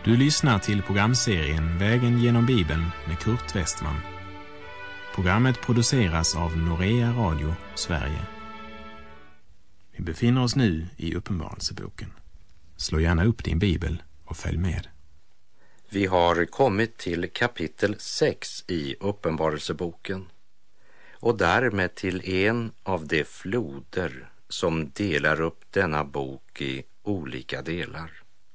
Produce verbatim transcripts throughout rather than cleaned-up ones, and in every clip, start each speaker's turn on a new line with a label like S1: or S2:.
S1: Du lyssnar till programserien Vägen genom Bibeln med Kurt Westman. Programmet produceras av Norea Radio, Sverige. Vi befinner oss nu i Uppenbarelseboken. Slå gärna upp din bibel och följ med.
S2: Vi har kommit till kapitel sex i Uppenbarelseboken och därmed till en av de floder som delar upp denna bok i olika delar.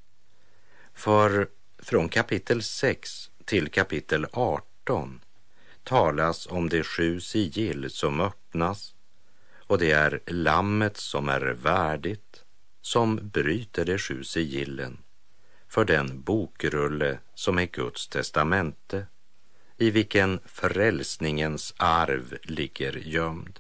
S2: För från kapitel sex till kapitel arton talas om de sju sigill som öppnas, och det är lammet som är värdigt, som bryter de sju sigillen för den bokrulle som är Guds testamente, i vilken frälsningens arv ligger gömd.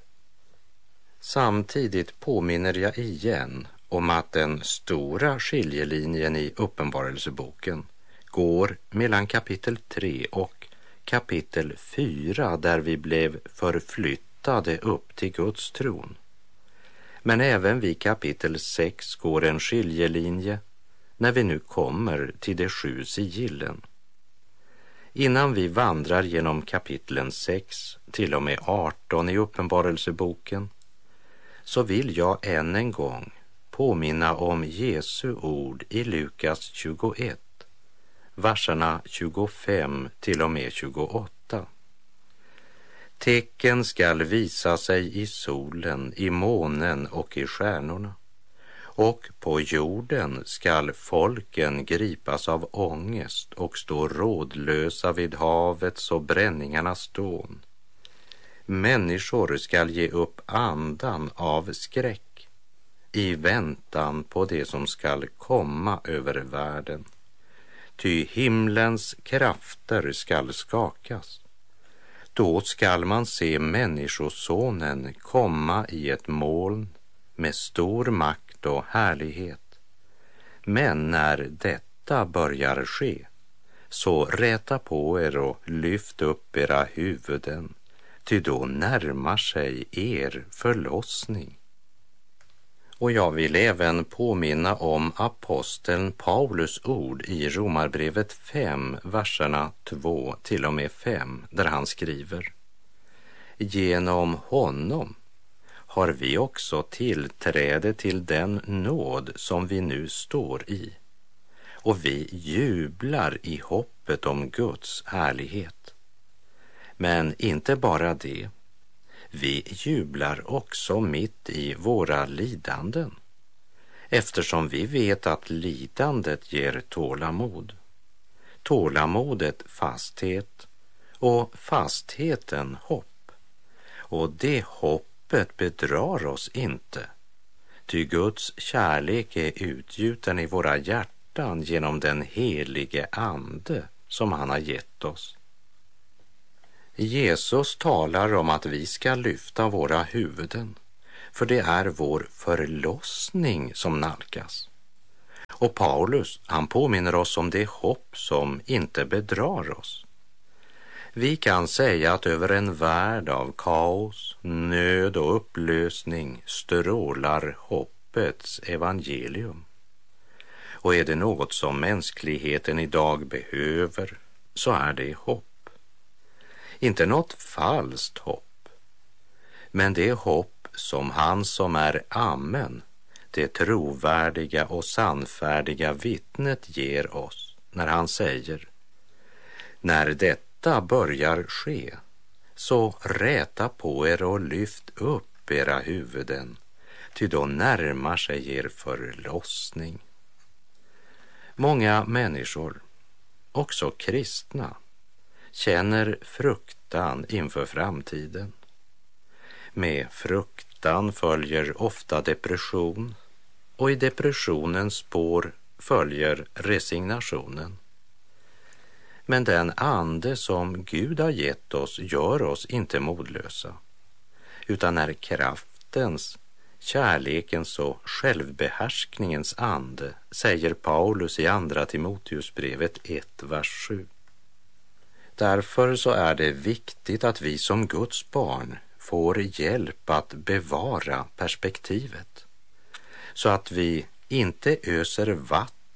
S2: Samtidigt påminner jag igen om att den stora skiljelinjen i Uppenbarelseboken går mellan kapitel tre och kapitel fyra, där vi blev förflyttade upp till Guds tron. Men även vid kapitel sex går en skiljelinje när vi nu kommer till de sju sigillen. Innan vi vandrar genom kapitlen sex till och med arton i Uppenbarelseboken så vill jag än en gång påminna om Jesu ord i Lukas tjugoett, verserna tjugofem till och med tjugoåtta. Tecken skall visa sig i solen, i månen och i stjärnorna, och på jorden skall folken gripas av ångest och stå rådlösa vid havets och bränningarnas dån. Människor skall ge upp andan av skräck i väntan på det som skall komma över världen. Ty himlens krafter skall skakas. Då skall man se människosonen komma i ett moln med stor makt och härlighet. Men när detta börjar ske, så räta på er och lyft upp era huvuden, ty då närmar sig er förlossning. Och jag vill även påminna om aposteln Paulus ord i Romarbrevet fem, verserna två till och med fem, där han skriver: genom honom har vi också tillträde till den nåd som vi nu står i, och vi jublar i hoppet om Guds härlighet. Men inte bara det, vi jublar också mitt i våra lidanden, eftersom vi vet att lidandet ger tålamod, tålamodet fasthet och fastheten hopp. Och det hoppet bedrar oss inte, ty Guds kärlek är utgjuten i våra hjärtan genom den helige ande som han har gett oss. Jesus talar om att vi ska lyfta våra huvuden, för det är vår förlossning som nalkas. Och Paulus, han påminner oss om det hopp som inte bedrar oss. Vi kan säga att över en värld av kaos, nöd och upplösning strålar hoppets evangelium. Och är det något som mänskligheten idag behöver, så är det hopp. Inte något falskt hopp, men det hopp som han som är Amen, det trovärdiga och sannfärdiga vittnet, ger oss när han säger: när detta börjar ske, så räta på er och lyft upp era huvuden, ty då närmar sig er förlossning. Många människor, också kristna, känner fruktan inför framtiden. Med fruktan följer ofta depression, och i depressionens spår följer resignationen. Men den ande som Gud har gett oss gör oss inte modlösa, utan är kraftens, kärlekens och självbehärskningens ande, säger Paulus i andra Timoteusbrevet ett, vers sju. Därför så är det viktigt att vi som Guds barn får hjälp att bevara perspektivet, så att vi inte öser vatten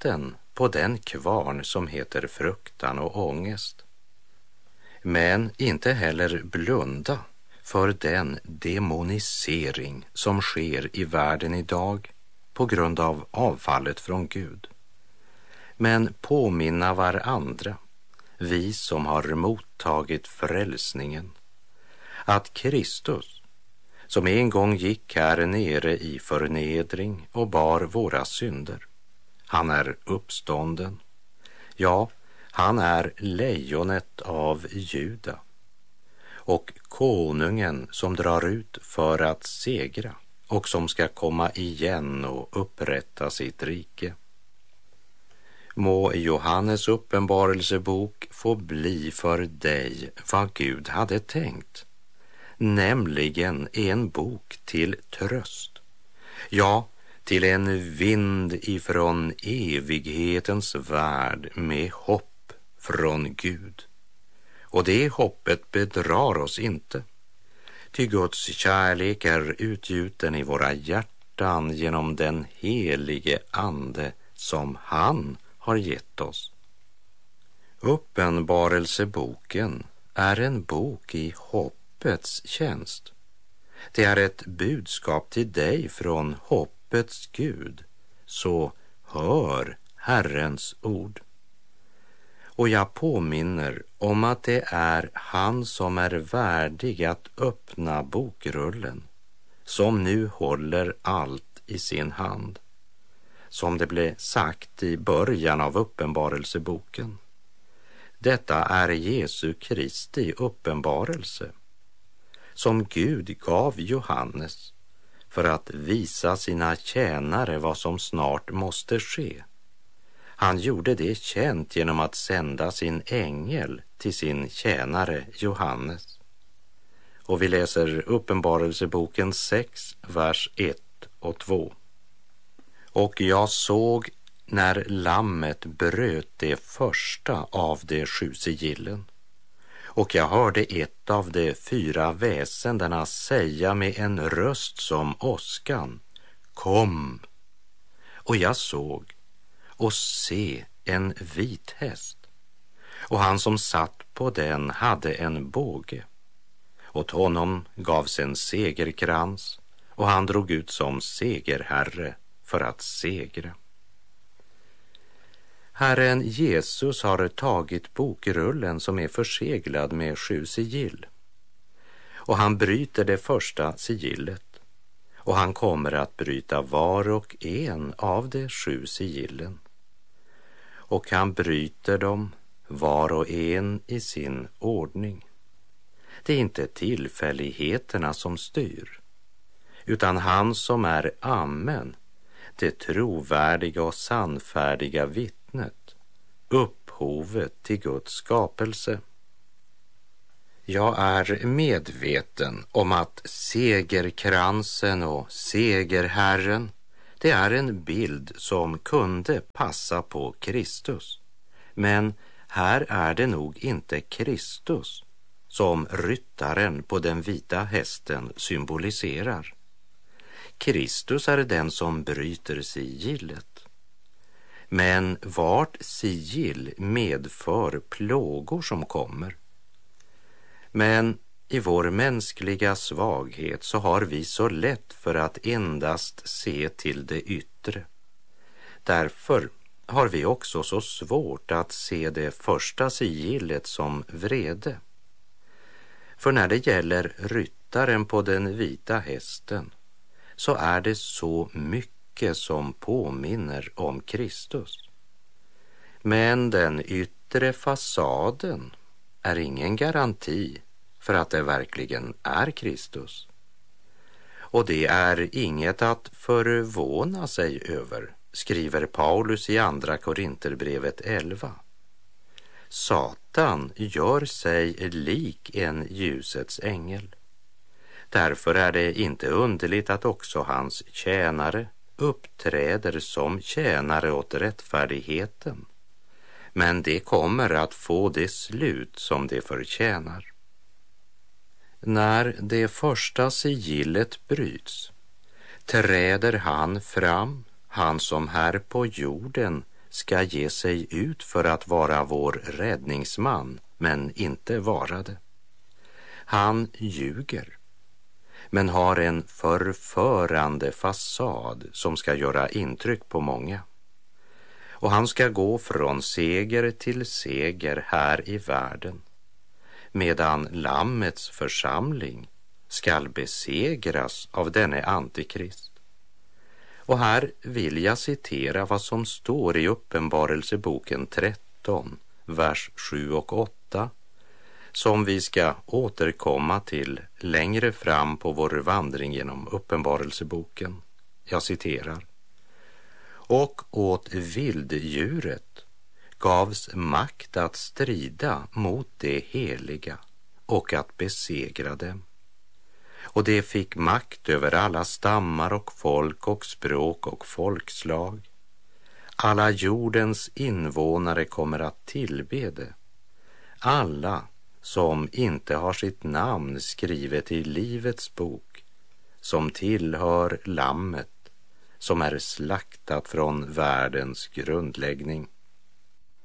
S2: på den kvarn som heter fruktan och ångest. Men inte heller blunda för den demonisering som sker i världen idag på grund av avfallet från Gud. Men påminna varandra, vi som har mottagit frälsningen, att Kristus, som en gång gick här nere i förnedring och bar våra synder, han är uppstånden. Ja, han är lejonet av Juda och konungen som drar ut för att segra och som ska komma igen och upprätta sitt rike. Må Johannes uppenbarelsebok få bli för dig vad Gud hade tänkt, nämligen en bok till tröst, ja, till en vind ifrån evighetens värld med hopp från Gud. Och det hoppet bedrar oss inte, ty Guds kärlek är utgjuten i våra hjärtan genom den helige ande som han har gett oss. Uppenbarelseboken är en bok i hoppets tjänst. Det är ett budskap till dig från hoppets Gud, så hör Herrens ord. Och jag påminner om att det är han som är värdig att öppna bokrullen, som nu håller allt i sin hand. Som det blev sagt i början av uppenbarelseboken. Detta är Jesu Kristi uppenbarelse, som Gud gav Johannes för att visa sina tjänare vad som snart måste ske. Han gjorde det känt genom att sända sin ängel till sin tjänare Johannes. Och vi läser uppenbarelseboken sex, vers ett och två. Och jag såg när lammet bröt det första av de sju sigillen. Och jag hörde ett av de fyra väsendena säga med en röst som åskan: Kom! Och jag såg och se en vit häst. Och han som satt på den hade en båge. Åt honom gavs en segerkrans, och han drog ut som segerherre för att segra. Herren Jesus har tagit bokrullen som är förseglad med sju sigill. Och han bryter det första sigillet. Och han kommer att bryta var och en av de sju sigillen. Och han bryter dem var och en i sin ordning. Det är inte tillfälligheterna som styr, utan han som är Amen, det trovärdiga och sannfärdiga vittnet, upphovet till Guds skapelse. Jag är medveten om att segerkransen och segerherren, det är en bild som kunde passa på Kristus. Men här är det nog inte Kristus som ryttaren på den vita hästen symboliserar. Kristus är den som bryter sigillet. Men vart sigill medför plågor som kommer. Men i vår mänskliga svaghet så har vi så lätt för att endast se till det yttre. Därför har vi också så svårt att se det första sigillet som vrede. För när det gäller ryttaren på den vita hästen så är det så mycket som påminner om Kristus. Men den yttre fasaden är ingen garanti för att det verkligen är Kristus. Och det är inget att förvåna sig över, skriver Paulus i andra Korinterbrevet elva. Satan gör sig lik en ljusets ängel. Därför är det inte underligt att också hans tjänare uppträder som tjänare åt rättfärdigheten. Men det kommer att få det slut som det förtjänar. När det första sigillet bryts träder han fram, han som här på jorden ska ge sig ut för att vara vår räddningsman, men inte vara det. Han ljuger, men har en förförande fasad som ska göra intryck på många. Och han ska gå från seger till seger här i världen, medan Lammets församling skall besegras av denne antikrist. Och här vill jag citera vad som står i Uppenbarelseboken tretton, vers sju och åtta, som vi ska återkomma till längre fram på vår vandring genom Uppenbarelseboken. Jag citerar: och åt vilddjuret gavs makt att strida mot det heliga och att besegra dem. Och det fick makt över alla stammar och folk och språk och folkslag. Alla jordens invånare kommer att tillbe det. Alla som inte har sitt namn skrivet i livets bok, som tillhör Lammet, som är slaktat från världens grundläggning.